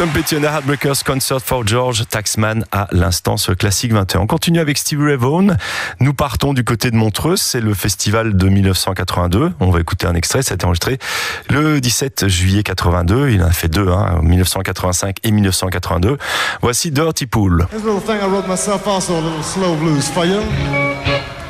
Tom Petty and the Heartbreakers, Concert for George Taxman à l'instant sur Classique 21. On continue avec Stevie Ray Vaughan. Nous partons du côté de Montreux, c'est le festival de 1982. On va écouter un extrait, ça a été enregistré le 17 juillet 82. Il en a fait deux, 1985 et 1982. Voici Dirty Pool. This little thing I wrote myself, also a little slow blues for you.